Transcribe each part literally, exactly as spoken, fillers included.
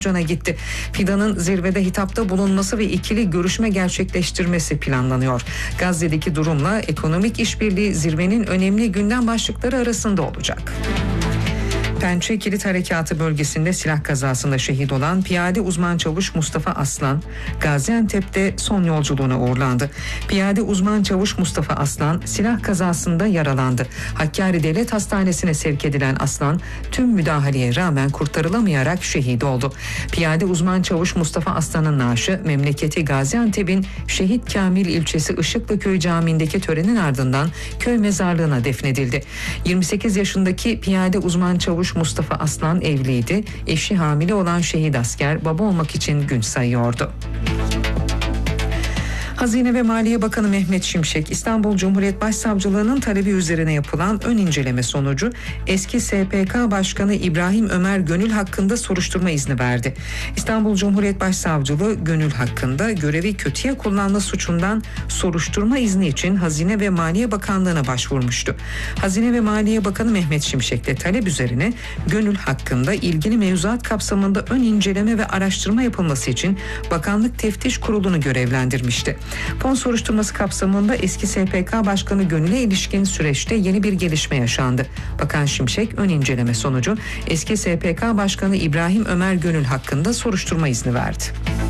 Azerbaycan'a gitti. Fidan'ın zirvede hitapta bulunması ve ikili görüşme gerçekleştirmesi planlanıyor. Gazze'deki durumla ekonomik işbirliği zirvenin önemli gündem başlıkları arasında olacak. Pençe Kilit Harekatı bölgesinde silah kazasında şehit olan piyade uzman çavuş Mustafa Aslan, Gaziantep'te son yolculuğuna uğurlandı. Piyade uzman çavuş Mustafa Aslan silah kazasında yaralandı. Hakkari Devlet Hastanesi'ne sevk edilen Aslan, tüm müdahaleye rağmen kurtarılamayarak şehit oldu. Piyade uzman çavuş Mustafa Aslan'ın naaşı memleketi Gaziantep'in Şehit Kamil ilçesi Işıklıköy Camii'ndeki törenin ardından köy mezarlığına defnedildi. yirmi sekiz yaşındaki piyade uzman çavuş Mustafa Aslan evliydi. Eşi hamile olan şehit asker baba olmak için gün sayıyordu. Hazine ve Maliye Bakanı Mehmet Şimşek, İstanbul Cumhuriyet Başsavcılığı'nın talebi üzerine yapılan ön inceleme sonucu eski S P K Başkanı İbrahim Ömer Gönül hakkında soruşturma izni verdi. İstanbul Cumhuriyet Başsavcılığı Gönül hakkında görevi kötüye kullanma suçundan soruşturma izni için Hazine ve Maliye Bakanlığı'na başvurmuştu. Hazine ve Maliye Bakanı Mehmet Şimşek de talep üzerine Gönül hakkında ilgili mevzuat kapsamında ön inceleme ve araştırma yapılması için Bakanlık Teftiş Kurulu'nu görevlendirmişti. Fon soruşturması kapsamında eski S P K Başkanı Gönül'e ilişkin süreçte yeni bir gelişme yaşandı. Bakan Şimşek ön inceleme sonucu eski S P K Başkanı İbrahim Ömer Gönül hakkında soruşturma izni verdi.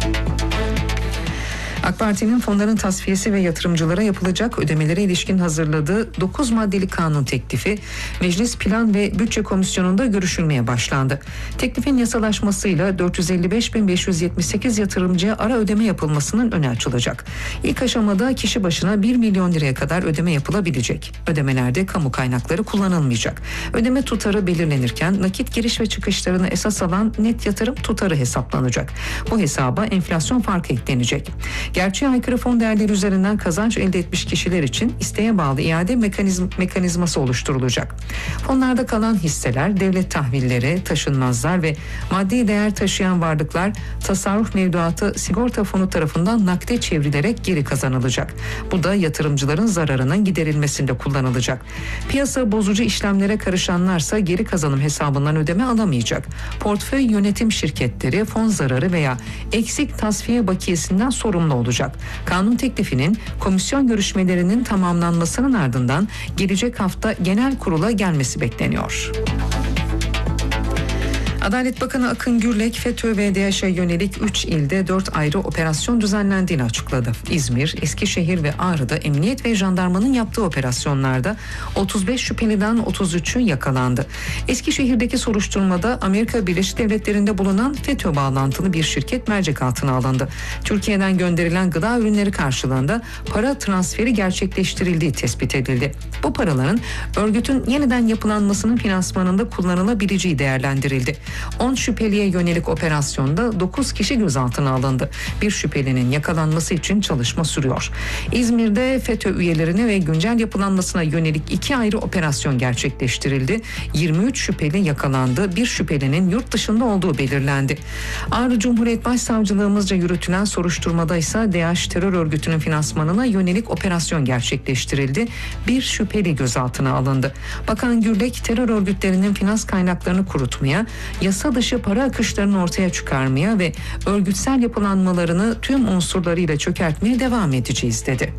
AK Parti'nin fonların tasfiyesi ve yatırımcılara yapılacak ödemelere ilişkin hazırladığı dokuz maddeli kanun teklifi Meclis Plan ve Bütçe Komisyonu'nda görüşülmeye başlandı. Teklifin yasalaşmasıyla dört yüz elli beş bin beş yüz yetmiş sekiz yatırımcıya ara ödeme yapılmasının önü açılacak. İlk aşamada kişi başına bir milyon liraya kadar ödeme yapılabilecek. Ödemelerde kamu kaynakları kullanılmayacak. Ödeme tutarı belirlenirken nakit giriş ve çıkışlarını esas alan net yatırım tutarı hesaplanacak. Bu hesaba enflasyon farkı eklenecek. Gerçeğe aykırı fon değerleri üzerinden kazanç elde etmiş kişiler için isteğe bağlı iade mekanizm, mekanizması oluşturulacak. Fonlarda kalan hisseler, devlet tahvilleri, taşınmazlar ve maddi değer taşıyan varlıklar tasarruf mevduatı sigorta fonu tarafından nakde çevrilerek geri kazanılacak. Bu da yatırımcıların zararının giderilmesinde kullanılacak. Piyasa bozucu işlemlere karışanlarsa geri kazanım hesabından ödeme alamayacak. Portföy yönetim şirketleri fon zararı veya eksik tasfiye bakiyesinden sorumlu olacak. Kanun teklifinin komisyon görüşmelerinin tamamlanmasının ardından gelecek hafta genel kurula gelmesi bekleniyor. Adalet Bakanı Akın Gürlek, FETÖ ve DAEŞ'e yönelik üç ilde dört ayrı operasyon düzenlendiğini açıkladı. İzmir, Eskişehir ve Ağrı'da emniyet ve jandarmanın yaptığı operasyonlarda otuz beş şüpheliden otuz üçü yakalandı. Eskişehir'deki soruşturmada Amerika Birleşik Devletleri'nde bulunan FETÖ bağlantılı bir şirket mercek altına alındı. Türkiye'den gönderilen gıda ürünleri karşılığında para transferi gerçekleştirildiği tespit edildi. Bu paraların örgütün yeniden yapılanmasının finansmanında kullanılabileceği değerlendirildi. on şüpheliye yönelik operasyonda dokuz kişi gözaltına alındı. Bir şüphelinin yakalanması için çalışma sürüyor. İzmir'de FETÖ üyelerine ve güncel yapılanmasına yönelik iki ayrı operasyon gerçekleştirildi. yirmi üç şüpheli yakalandı. Bir şüphelinin yurt dışında olduğu belirlendi. Ağrı Cumhuriyet Başsavcılığımızca yürütülen soruşturmada ise DAEŞ terör örgütünün finansmanına yönelik operasyon gerçekleştirildi. Bir şüpheli gözaltına alındı. Bakan Gürlek, terör örgütlerinin finans kaynaklarını kurutmaya, yasa dışı para akışlarını ortaya çıkarmaya ve örgütsel yapılanmalarını tüm unsurlarıyla çökertmeye devam edeceğiz dedi.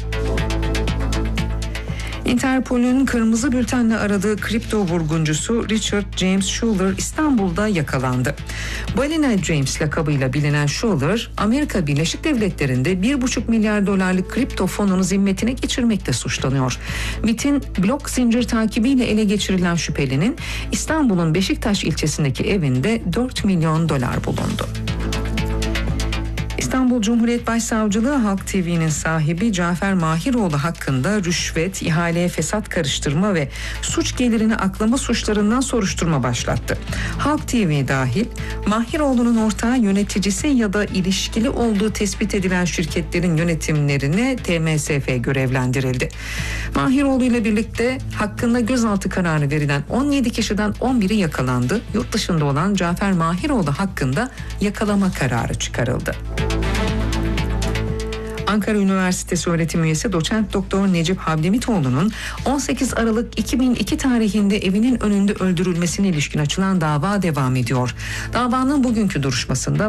Interpol'ün kırmızı bültenle aradığı kripto vurguncusu Richard James Schuller İstanbul'da yakalandı. Balina James lakabıyla bilinen Schuller, Amerika Birleşik Devletleri'nde bir buçuk milyar dolarlık kripto fonunu zimmetine geçirmekle suçlanıyor. MİT'in blok zincir takibiyle ele geçirilen şüphelinin İstanbul'un Beşiktaş ilçesindeki evinde dört milyon dolar bulundu. İstanbul Cumhuriyet Başsavcılığı Halk T V'nin sahibi Cafer Mahiroğlu hakkında rüşvet, ihaleye fesat karıştırma ve suç gelirini aklama suçlarından soruşturma başlattı. Halk T V dahil Mahiroğlu'nun ortağı, yöneticisi ya da ilişkili olduğu tespit edilen şirketlerin yönetimlerine T M S F görevlendirildi. Mahiroğlu ile birlikte hakkında gözaltı kararı verilen on yedi kişiden on biri yakalandı. Yurt dışında olan Cafer Mahiroğlu hakkında yakalama kararı çıkarıldı. Ankara Üniversitesi öğretim üyesi doçent doktor Necip Habdemitoğlu'nun on sekiz Aralık iki bin iki tarihinde evinin önünde öldürülmesine ilişkin açılan dava devam ediyor. Davanın bugünkü duruşmasında